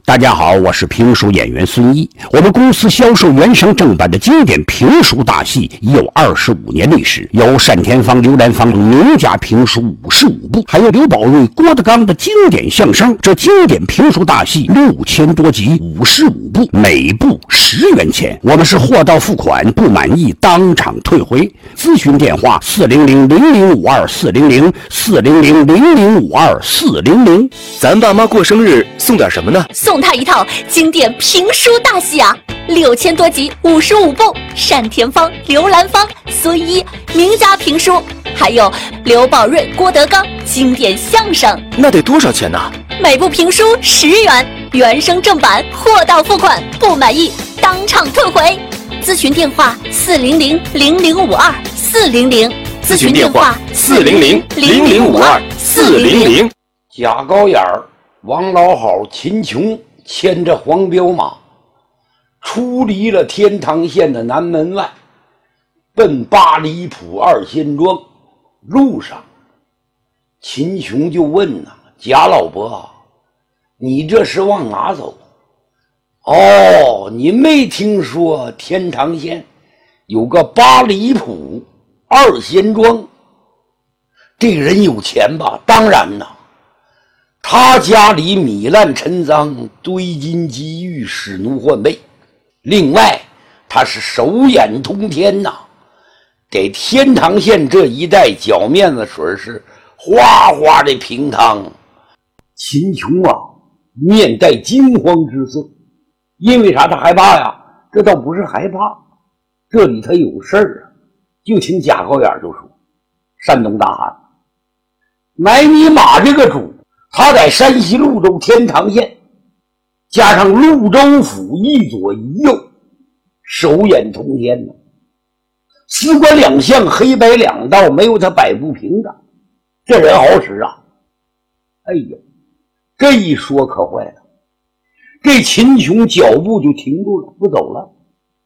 大家好，我是评书演员孙一。我们公司销售原声正版的经典评书大戏已有25年历史，有单田芳、刘兰芳名家评书55部，还有刘宝瑞、郭德纲的经典相声。这经典评书大戏6000多集，55部，每部10元钱。我们是货到付款，不满意当场退回。咨询电话400-0052-400，400-0052-400。 咱爸妈过生日送点什么呢？ 送他一套经典评书大戏啊，6000多集，55部，单田芳、刘兰芳、孙一名家评书，还有刘宝瑞、郭德纲经典相声。 那得多少钱呢？ 每部评书10元，原声正版，货到付款，不满意当场退回。咨询电话400-0052-400，咨询电话 400-0052-400。 贾高眼儿、王老好、秦琼牵着黄骠马，出离了天堂县的南门外，奔八里铺二仙庄。路上，秦琼就问呐：“贾老伯，你这是往哪走？”“哦，你没听说天堂县有个八里铺二仙庄？这个人有钱吧？当然呐。他家里米烂陈脏，堆金积玉，使奴换辈。另外，他是手眼通天呐，给天堂县这一带搅面子水是哗哗的平汤。”秦琼啊，面带惊慌之色，因为啥？他害怕呀？这倒不是害怕，这里他有事儿啊。就听贾高眼就说：“山东大汉，买你马这个主。他在山西潞州天堂县，加上潞州府一左一右，手眼通天呢，司官两相，黑白两道，没有他摆不平的。这人好使啊！”哎呀，这一说可坏了，这秦琼脚步就停住了，不走了。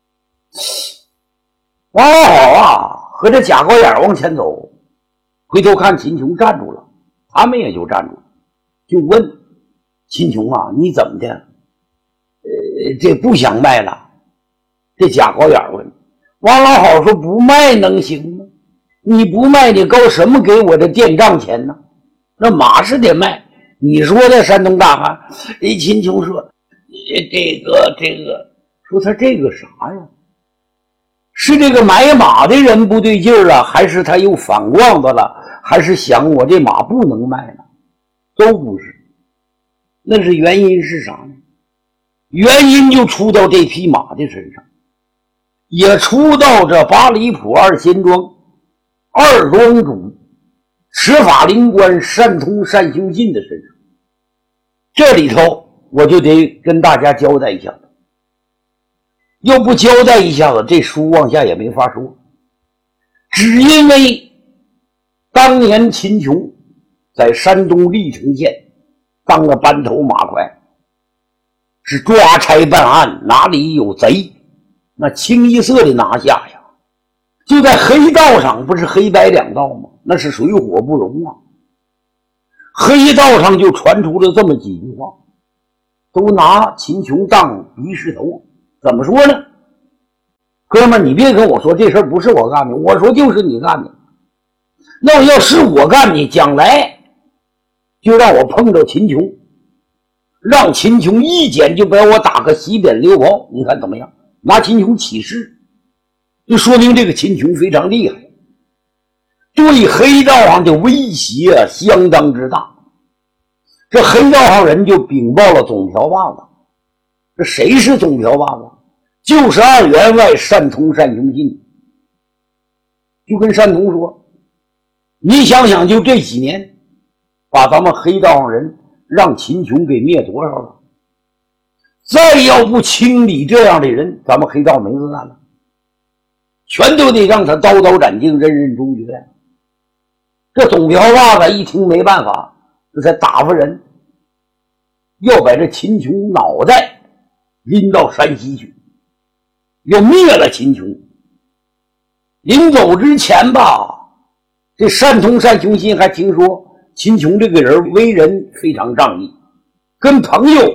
王老好啊，和这贾高眼往前走，回头看秦琼站住了，他们也就站住了。就问秦琼啊，你怎么的？这不想卖了？这贾高眼问。王老好说：“不卖能行吗？你不卖，你搞什么给我的店账钱呢？那马是得卖。你说的山东大汉。”秦琼说：“这个，说他这个啥呀？是这个买马的人不对劲儿了，还是他又反光子了，还是想我这马不能卖呢？都不是。那是原因是啥呢？原因就出到这匹马的身上，也出到这八里铺二仙庄二庄主持法灵官单通单修进的身上。这里头我就得跟大家交代一下子，要不交代一下子，这书往下也没法说。只因为当年秦琼在山东历城县当了班头马快，是抓差办案，哪里有贼那清一色的拿下呀。就在黑道上，不是黑白两道吗？那是水火不容啊。黑道上就传出了这么几句话，都拿秦琼当鼻石头。怎么说呢？哥们儿，你别跟我说这事儿不是我干的，我说就是你干的。那要是我干的，将来就让我碰着秦琼，让秦琼一剪就把我打个西边溜跑，你看怎么样？拿秦琼起誓，就说明这个秦琼非常厉害，对黑道上的威胁相当之大。这黑道上人就禀报了总瓢把子。这谁是总瓢把子？就是2员外单通单雄信。就跟单通说，你想想，就这几年把咱们黑道上人让秦琼给灭多少了？再要不清理这样的人，咱们黑道没得干了，全都得让他刀刀斩尽，人人终结。这总瓢把子一听没办法，这才打发人要把这秦琼脑袋拎到山西去，要灭了秦琼。临走之前吧，这单通单雄信还听说秦琼这个人为人非常仗义，跟朋友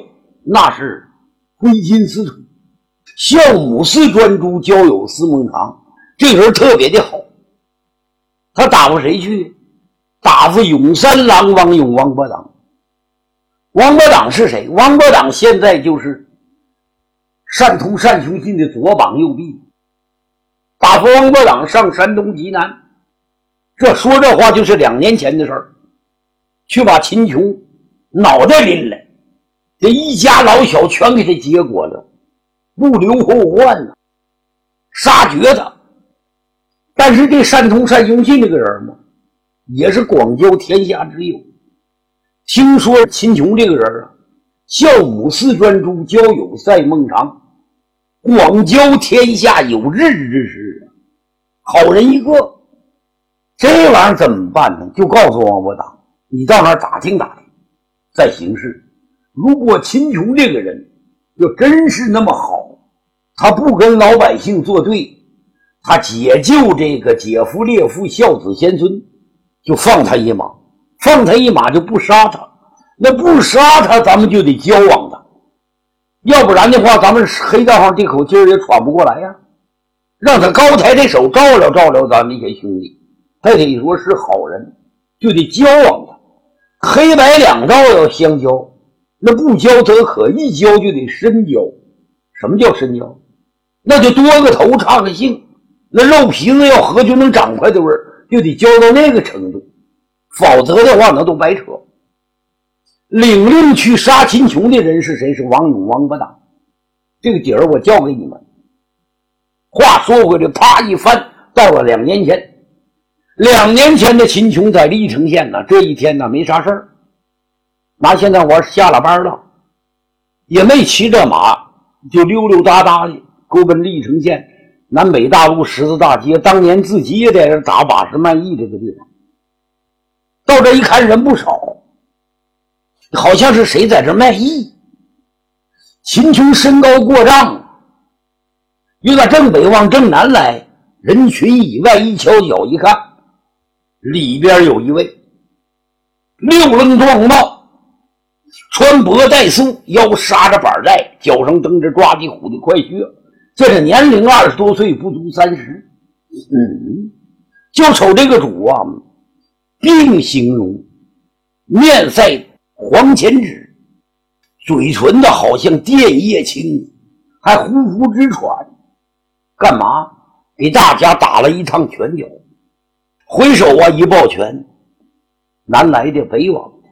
那是挥金似土，孝母似专诸，交友似孟尝。这个人特别的好。他打发谁去？打发永三郎王勇王伯党。王伯党是谁？王伯党现在就是单通单雄信的左膀右臂。打发王伯党上山东济南，这说这话就是2年前的事儿，去把秦琼脑袋拎来，这一家老小全给他结果了，不留后患了，杀绝他。但是这单通单雄信这个人嘛，也是广交天下之友。听说秦琼这个人啊，孝母似专诸，交友赛孟尝，广交天下有志之士啊，好人一个。这玩意儿怎么办呢？就告诉王伯党，你到那儿打听打听，再行事。如果秦琼这个人要真是那么好，他不跟老百姓作对，他解救这个姐夫列夫孝子贤孙，就放他一马，放他一马就不杀他。那不杀他，咱们就得交往他，要不然的话，咱们黑道上这口气也喘不过来呀。让他高抬的手照料照料咱们这些兄弟，他得说是好人，就得交往他。黑白两道要相交，那不交则可，一交就得深交。什么叫深交？那就多个头差个姓，那肉皮子要合就能长块的味儿，就得交到那个程度，否则的话那都白扯。领令去杀秦琼的人是谁？是王勇王伯党。这个底儿我教给你们。话说回来，啪一翻，到了2年前。2年前的秦琼在历城县呢，这一天呢没啥事儿。那现在我下了班了，也没骑着马，就溜溜达达的勾奔历城县南北大路十字大街，当年自己也在这打把式卖艺这个地方。到这一看人不少，好像是谁在这卖艺。秦琼身高过丈，又打正北往正南来，人群以外一瞧脚一看，里边有一位六棱壮帽，穿薄带素，腰杀着板带，脚上蹬着抓地虎的快靴，这个年龄20多岁，不足30。就瞅这个主啊，并形容面赛黄前指，嘴唇的好像电叶青，还呼呼直喘。干嘛？给大家打了一趟拳脚。回手啊一抱拳，南来的北往的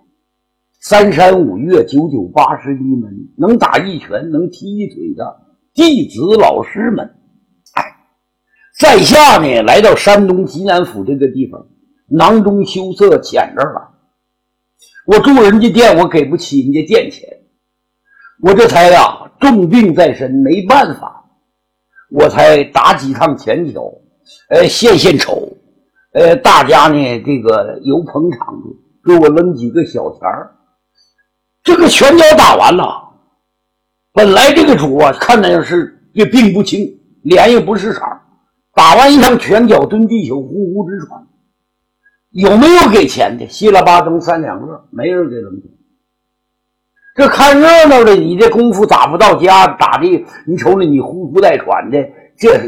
，3山5岳9九81门，能打一拳能踢一腿的弟子老师们。在下呢来到山东济南府这个地方，囊中羞涩浅着了。我住人家店，我给不起人家店钱，我这才重病在身，没办法，我才打几趟前脚，献丑，大家呢这个有捧场的，给我扔几个小钱儿。这个拳脚打完了，本来这个主啊看着是也病不轻，脸也不是色，打完一趟拳脚蹲地球呼呼直喘。有没有给钱的？稀了吧登3两个，没人给扔钱。这看热闹的，你这功夫打不到家，打的你瞅着你呼呼带喘的，这